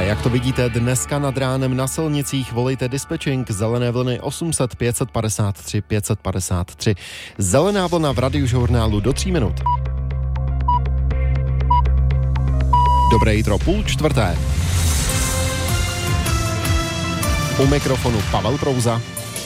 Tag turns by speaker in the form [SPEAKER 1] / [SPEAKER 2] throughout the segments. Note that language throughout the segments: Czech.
[SPEAKER 1] A jak to vidíte dneska nad ránem na silnicích, volejte dispečink zelené vlny 800 553 553. Zelená vlna v Radiožurnálu do 3 minut. Dobré jitro, 3:30. U mikrofonu Pavel Prouza.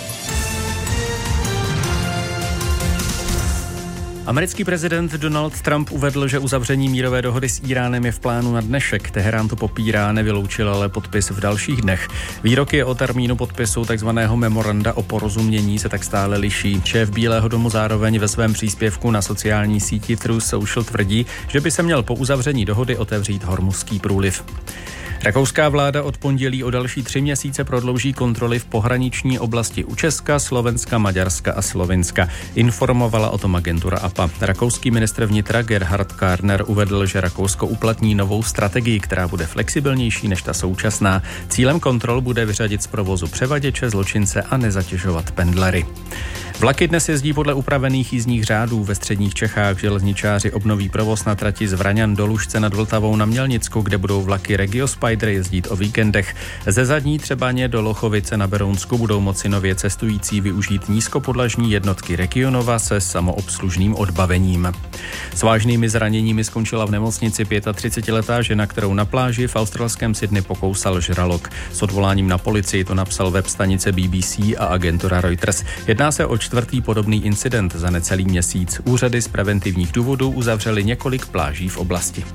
[SPEAKER 2] Americký prezident Donald Trump uvedl, že uzavření mírové dohody s Íránem je v plánu na dnešek. Teherán to popírá, nevyloučil ale podpis v dalších dnech. Výroky o termínu podpisu takzvaného memoranda o porozumění se tak stále liší. Šéf Bílého domu zároveň ve svém příspěvku na sociální síti Truth Social tvrdí, že by se měl po uzavření dohody otevřít Hormuzský průliv. Rakouská vláda od pondělí o další 3 měsíce prodlouží kontroly v pohraniční oblasti u Česka, Slovenska, Maďarska a Slovinska. Informovala o tom agentura APA. Rakouský ministr vnitra Gerhard Karner uvedl, že Rakousko uplatní novou strategii, která bude flexibilnější než ta současná. Cílem kontrol bude vyřadit z provozu převaděče, zločince a nezatěžovat pendlery. Vlaky dnes jezdí podle upravených jízdních řádů. Ve středních Čechách železničáři obnoví provoz na trati z Vraňan do Lužce nad Vltavou na Mělnicku, kde budou vlaky Regio Spider jezdit o víkendech. Ze Zadní Třebaně do Lochovice na Berounsku budou moci nově cestující využít nízkopodlažní jednotky Regionova se samoobslužným odbavením. S vážnými zraněními skončila v nemocnici 35letá žena, kterou na pláži v australském Sydney pokousal žralok. S odvoláním na policii to napsal web stanice BBC a agentura Reuters. Jedná se o 4. podobný incident za necelý měsíc. Úřady z preventivních důvodů uzavřely několik pláží v oblasti.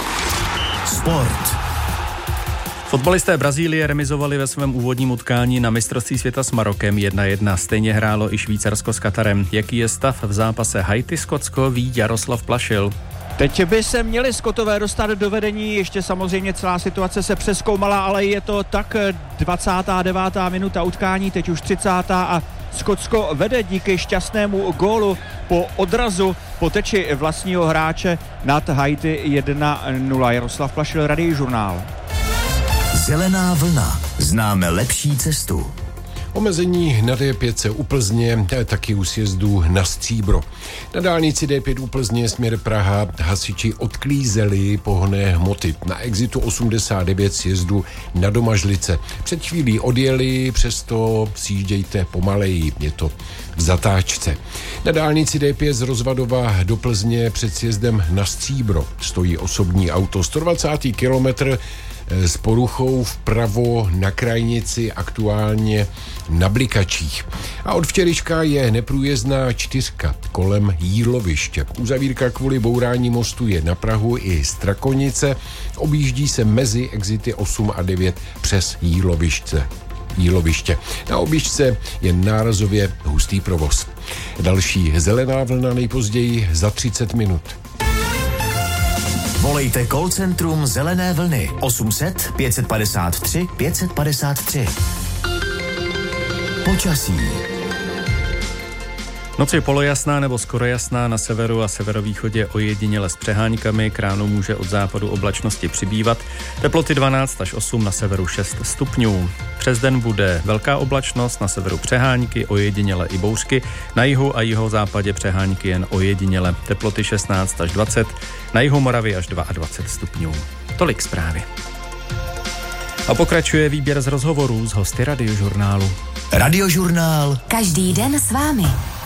[SPEAKER 3] Sport.
[SPEAKER 2] Fotbalisté Brazílie remizovali ve svém úvodním utkání na mistrovství světa s Marokem 1:1. Stejně hrálo i Švýcarsko s Katarem. Jaký je stav v zápase Haiti-Skotsko, ví Jaroslav Plašil.
[SPEAKER 4] Teď by se měli Skotové dostat do vedení, ještě samozřejmě celá situace se přezkoumala, ale je to tak 29. minuta utkání, teď už 30. a Skotsko vede díky šťastnému gólu po odrazu po teči vlastního hráče nad Haiti 1:0. Jaroslav Plašil, Radiožurnál.
[SPEAKER 3] Zelená vlna. Známe lepší cestu.
[SPEAKER 5] Omezení na D5 u Plzně, taky u sjezdu na Stříbro. Na dálnici D5 u Plzně směr Praha hasiči odklízeli pohonné hmoty. Na exitu 89 sjezdu na Domažlice. Před chvílí odjeli, přesto sjíždějte pomaleji, je to v zatáčce. Na dálnici D5 z Rozvadova do Plzně před sjezdem na Stříbro stojí osobní auto. 120. kilometr s poruchou vpravo na krajnici, aktuálně na Blikačích. A od včerejška je neprůjezdná 4 kolem Jíloviště. Uzavírka kvůli bourání mostu je na Prahu i Strakonice. Objíždí se mezi exity 8 a 9 přes Jíloviště. Na objížďce je nárazově hustý provoz. Další zelená vlna nejpozději za 30 minut.
[SPEAKER 3] Volejte call centrum Zelené vlny 800 553 553. Počasí.
[SPEAKER 2] Noc je polojasná nebo skoro jasná, na severu a severovýchodě ojediněle s přeháňkami, k ránu může od západu oblačnosti přibývat, teploty 12 až 8, na severu 6 stupňů. Přes den bude velká oblačnost, na severu přeháňky, ojediněle i bouřky, na jihu a jihozápadě přeháňky jen ojediněle, teploty 16 až 20, na jihu Moravy až 22 stupňů. Tolik zprávy. A pokračuje výběr z rozhovorů s hosty Radiožurnálu.
[SPEAKER 3] Radiožurnál.
[SPEAKER 6] Každý den s vámi.